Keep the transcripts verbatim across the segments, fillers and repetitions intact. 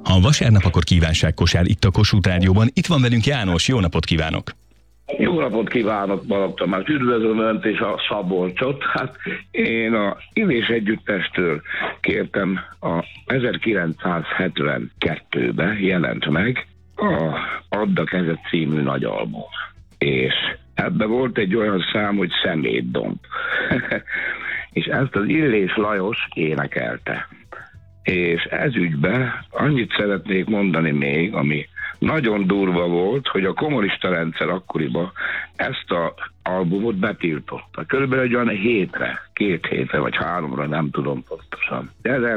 Ha vasárnap, akkor kívánságkosár itt a Kossuth Rádióban. Itt van velünk János, jó napot kívánok! Jó napot kívánok, Balogh Tamás, üdvözlöm Önt és a Szabolcsot. Hát én a Illés Együttestől kértem a ezerkilencszázhetvenkettőben jelent meg a Add a kezed című nagy album. És ebben volt egy olyan szám, hogy Szemétdomb. És ezt az Illés Lajos énekelte. És ezügyben annyit szeretnék mondani még, ami nagyon durva volt, hogy a kommunista rendszer akkoriban ezt az albumot betiltotta. Körülbelül egy olyan hétre, két hétre vagy háromra, nem tudom pontosan.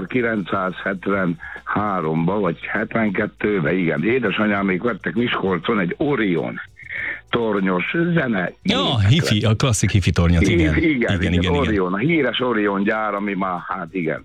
ezerkilencszázhetvenháromban vagy hetvenkettőben, igen, édesanyámék vettek Miskolcon egy Orion tornyos zene. Ja, hifi, a klasszik hifi tornyot, igen. Igen, igen, igen, igen, igen, Orion, igen. A híres Orion gyár, ami már, hát igen.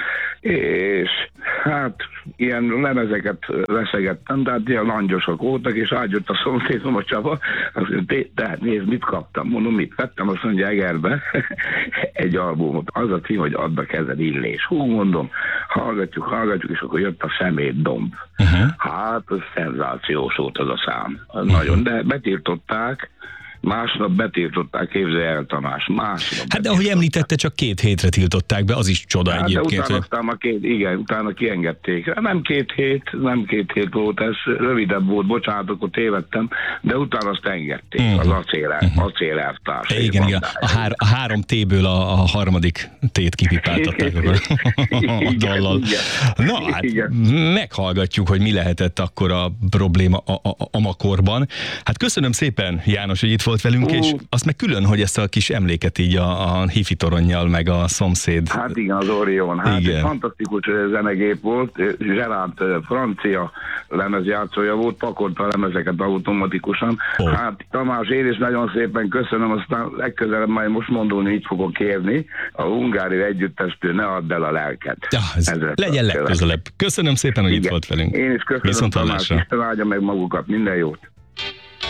És hát ilyen lemezeket veszegettem, tehát ilyen langyosok voltak, és átjött a szomszédom, a Csaba, azt mondja, te nézd, mit kaptam, mondom, mit vettem, azt mondja, Egerbe egy albumot, az a cím, hogy Add a kezed Illés. Hú, mondom, hallgatjuk, hallgatjuk, és akkor jött a Szemétdomb. Uh-huh. Hát, az szenzációs volt az a szám, az uh-huh. nagyon, de betiltották. Másnap betiltották, képzelj el, Tamás, másnap. Hát de ahogy említette, csak két hétre tiltották be, az is csoda hát, egyébként. De utána, aztán a két, igen, utána kiengedték. Nem két hét, nem két hét volt, ez rövidebb volt, bocsánat, akkor tévedtem, de utána azt engedték, uh-huh. az acél, uh-huh. acélelvtárs. Igen, igen, a, hár, a három T-ből a, a harmadik T-t kipipáltatták a dallal. Na hát, igen. Meghallgatjuk, hogy mi lehetett akkor a probléma a, a, a makorban. Hát köszönöm szépen, János, hogy itt volt velünk, uh. és azt meg külön, hogy ezt a kis emléket így a, a hifi toronnyal, meg a szomszéd. Hát igen, az Orion. Hát igen. Egy fantasztikus zenegép volt, Gerard francia lemezjátszója volt, pakolta a lemezeket automatikusan. Oh. Hát Tamás, én is nagyon szépen köszönöm, aztán legközelebb majd most mondani, így fogok kérni, a Hungária Együttestől ne add el a lelket. Ja, ez ez legyen legközelebb. Köszönöm szépen, hogy igen. itt volt velünk. Én is köszönöm, Tamás, Isten áldja meg magukat, minden jót.